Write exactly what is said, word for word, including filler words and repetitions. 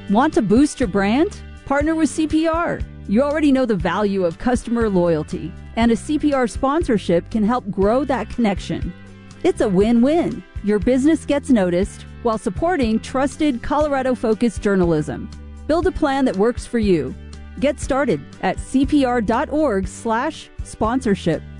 Want to boost your brand? Partner with C P R. You already know the value of customer loyalty, and a C P R sponsorship can help grow that connection. It's a win-win. Your business gets noticed while supporting trusted Colorado-focused journalism. Build a plan that works for you. Get started at c p r dot org slash sponsorship.